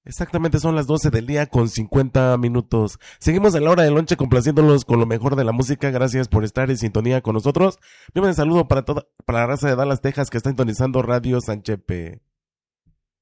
Exactamente, son las 12 del día con 50 minutos. Seguimos en la hora del lonche complaciéndolos con lo mejor de la música. Gracias por estar en sintonía con nosotros. Un saludo para la raza de Dallas, Texas que está sintonizando Radio Sanchepe.